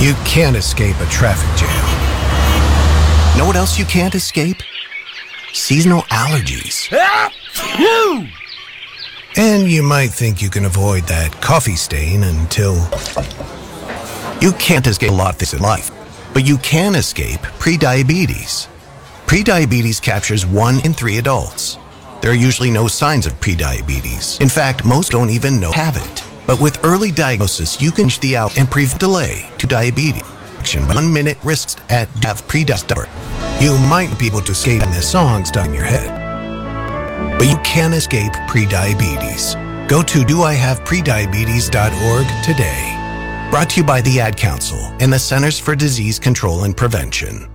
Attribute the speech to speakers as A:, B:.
A: You can't escape a traffic jam. Know what else you can't escape? Seasonal allergies. And you might think you can avoid that coffee stain until... You can't escape a lot of things in life, but you can escape prediabetes. Prediabetes captures 1 in 3 adults. There are usually no signs of prediabetes. In fact, most don't even know have it. But with early diagnosis, you can change the out and prevent delay to diabetes. 1 minute risks at have prediabetes. You might be able to escape the song stuck in your head, but you can escape prediabetes. Go to doihaveprediabetes.org today. Brought to you by the Ad Council and the Centers for Disease Control and Prevention.